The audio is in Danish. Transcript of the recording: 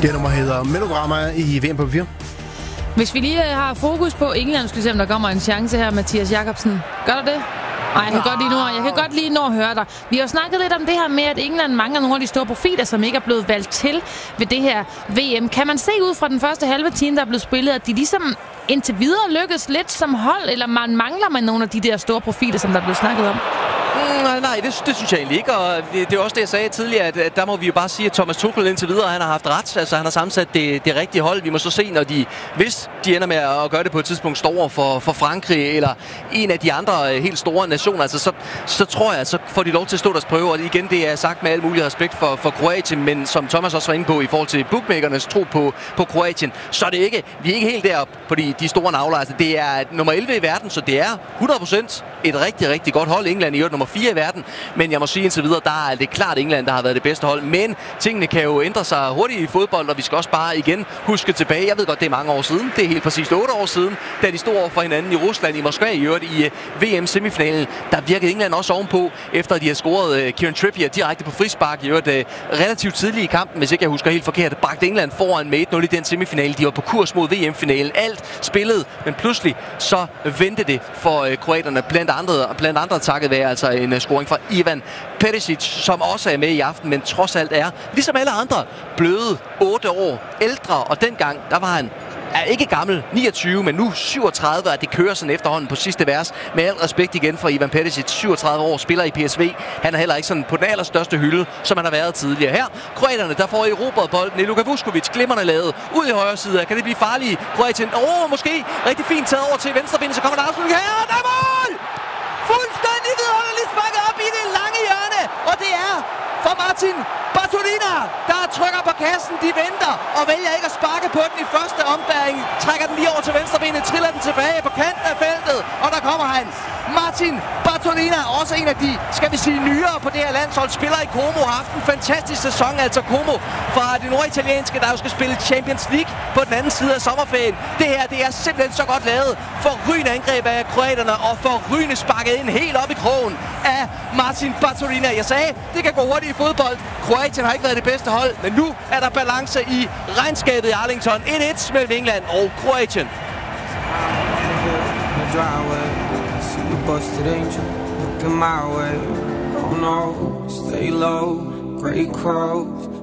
Det nummer hedder Melodrama i VM på 4. Hvis vi lige har fokus på England, skal vi se, om der kommer en chance her, Mathias Jakobsen. Gør der det? Nej, jeg kan godt lige nå at høre dig. Vi har jo snakket lidt om det her med, at England mangler nogle af de store profiler, som ikke er blevet valgt til ved det her VM. Kan man se ud fra den første halve time, der er blevet spillet, at de ligesom indtil videre lykkes lidt som hold, eller mangler man nogle af de der store profiler, som der er blevet snakket om? Nej, det synes jeg egentlig ikke, og det er også det, jeg sagde tidligere, at der må vi jo bare sige, at Thomas Tuchel indtil videre, han har haft ret. Altså, han har sammensat det rigtige hold. Vi må så se, når hvis de ender med at gøre det på et tidspunkt, står for Frankrig eller en af de andre helt store nationer, altså, så tror jeg, så får de lov til at stå deres prøve. Og igen, det er sagt med al mulig respekt for Kroatien, men som Thomas også var inde på i forhold til bookmakernes tro på Kroatien, så er det ikke, vi er ikke helt deroppe på de store navler. Altså, det er nummer 11 i verden, så det er 100% et rigtig, rigtig godt hold. England i øvrigt nummer 4 i verden, men jeg må sige indtil videre, der er det klart England, der har været det bedste hold. Men tingene kan jo ændre sig hurtigt i fodbold, og vi skal også bare igen huske tilbage. Jeg ved godt, det er mange år siden. Det er helt præcis 8 år siden, da de stod over for hinanden i Rusland, i Moskva i øvrigt i VM-semifinalen. Der virkede England også ovenpå, efter de har scoret Kieran Trippier direkte på frispark i øvrigt relativt tidligt i kampen, hvis ikke jeg husker helt forkert. Bragte England foran med 1-0 i den semifinale. De var på kurs mod VM-finalen. Alt spillet, men pludselig så vendte det for kroaterne. Blandt andre takket være altså en scoring fra Ivan Perisic, som også er med i aften, men trods alt er, ligesom alle andre, bløde 8 år ældre, og dengang, der var han ikke gammel, 29, men nu 37, og det kører sådan efterhånden på sidste vers. Med al respekt igen for Ivan Perisic, 37 år, spiller i PSV. Han er heller ikke sådan på den allerstørste hylde, som han har været tidligere. Her, kroaterne, der får erobret bolden. Luka Vuskovic, glimrende lavet, ud i højre side. Kan det blive farligt? Kroatien, måske rigtig fint taget over til venstre ben, så kommer der afslutning her, og der er mål! Fuldstændig vidunderligt sparket op i det lange hjørne, og det er for Martin Bartolina, der trykker på kassen. De venter og vælger ikke at sparke på den i første ombæring. Trækker den lige over til venstrebenet, triller den tilbage på kanten af feltet, og der kommer han. Martin Bartolina, også en af de, skal vi sige, nyere på det her landshold, spiller i Como, har haft en fantastisk sæson, altså Como fra det norditalienske, der jo skal spille Champions League på den anden side af sommerferien. Det her, det er simpelthen så godt lavet. Forrygende angreb af kroaterne, og forrygende sparket ind helt op i krogen af Martin Bartolina. Jeg sagde, det kan gå hurtigt i fodbold. Kroatien har ikke været det bedste hold, men nu er der balance i regnskabet i Arlington. 1-1 mellem England og Kroatien. Busted angel, looking my way. Oh no, stay low, great crows.